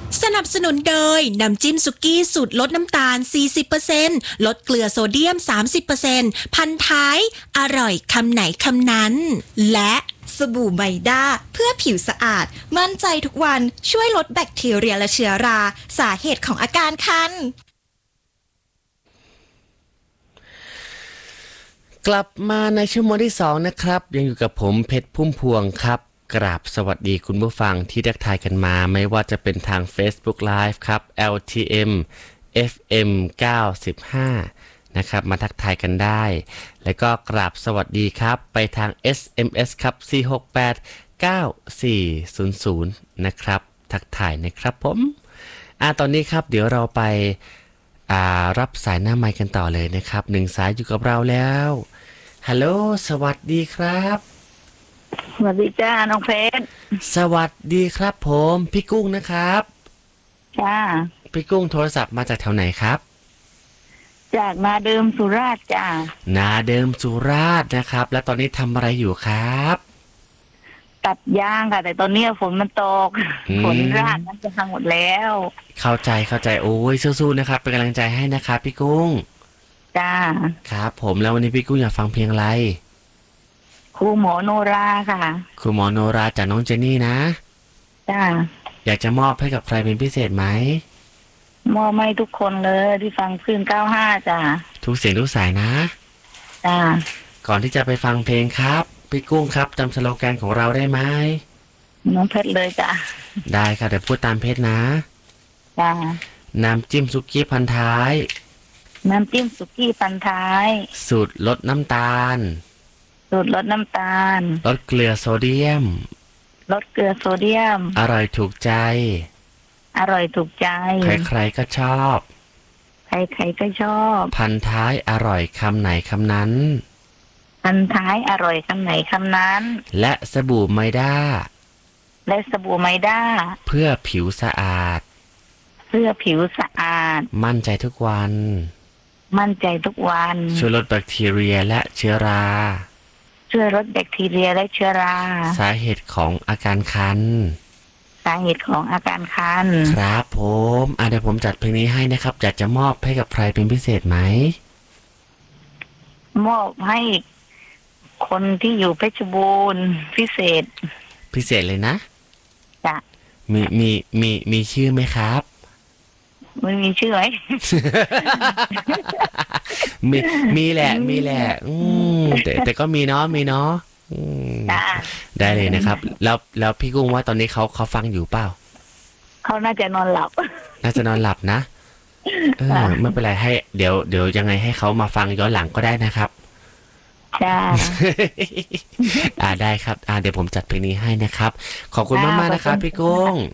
สนับสนุนโดยน้ำจิ้มสุกี้สูตรลดน้ำตาล 40% ลดเกลือโซเดียม 30% พันท้ายอร่อยคำไหนคำนั้นและสบู่ไมด้าเพื่อผิวสะอาดมั่นใจทุกวันช่วยลดแบคทีเรียและเชื้อราสาเหตุของอาการคันกลับมาในชั่วโมงที่2นะครับยังอยู่กับผมเพชรพุ่มพวงครับกราบสวัสดีคุณผู้ฟังที่ทักทายกันมาไม่ว่าจะเป็นทาง Facebook Live ครับ LTM FM 95นะครับมาทักทายกันได้แล้วก็กราบสวัสดีครับไปทาง SMS ครับ4689400นะครับทักทายนะครับผมตอนนี้ครับเดี๋ยวเราไปรับสายหน้าไมค์กันต่อเลยนะครับ1สายอยู่กับเราแล้วฮัลโหลสวัสดีครับสวัสดีจ้าน้องเพชรสวัสดีครับผมพี่กุ้งนะครับจ้าพี่กุ้งโทรศัพท์มาจากแถวไหนครับจากนาเดิมสุราษฎร์จ้านาเดิมสุราษฎร์นะครับแล้วตอนนี้ทำอะไรอยู่ครับตัดยางค่ะแต่ตอนนี้ฝนมันตกฝนราดมันจะพังหมดแล้วเข้าใจโอ้ยสู้ๆนะครับเป็นกำลังใจให้นะครับพี่กุ้งจ้าครับผมแล้ววันนี้พี่กุ้งอยากฟังเพลงอะไรครูหมอโนราค่ะครูหมอโนราจากน้องเจนนี่นะจ้าอยากจะมอบให้กับใครเป็นพิเศษไหมมอบให้ทุกคนเลยที่ฟังคลื่น95จ้าทุกเสียงทุกสายนะจ้าก่อนที่จะไปฟังเพลงครับพี่กุ้งครับจำสโลแกนของเราได้ไหมน้องเพชรเลยจ้าได้ค่ะเดี๋ยวพูดตามเพชรนะจ้าน้ำจิ้มสุกี้พันท้ายน้ำจิ้มสุกี้พันท้ายสูตรลดน้ำตาลสูตรลดน้ำตาลลดเกลือโซเดียมลดเกลือโซเดียมอร่อยถูกใจอร่อยถูกใจใครๆก็ชอบใครๆก็ชอบพันท้ายอร่อยคำไหนคำนั้นพันท้ายอร่อยคำไหนคำนั้นและสบู่ไมด้าเพื่อผิวสะอาดมั่นใจทุกวันช่วยลดแบคทีเรียและเชื้อราสาเหตุของอาการคันครับผมเดี๋ยวผมจัดเพลงนี้ให้นะครับอยากจะมอบให้กับใครเป็นพิเศษไหมมอบให้คนที่อยู่เพชรบูรณ์พิเศษเลยนะจ้ะมีชื่อไหมครับไม่มีชื่อไหมมีแหละแต่ก็มีเนาะได้เลยนะครับแล้วพี่กุ้งว่าตอนนี้เขาฟังอยู่เปล่าเขาน่าจะนอนหลับนะไม่เป็นไรให้เดี๋ยวยังไงให้เขามาฟังย้อนหลังก็ได้นะครับจ้าได้ครับเดี๋ยวผมจัดเพลงนี้ให้นะครับขอบคุณมากๆนะครับพี่กุ้ง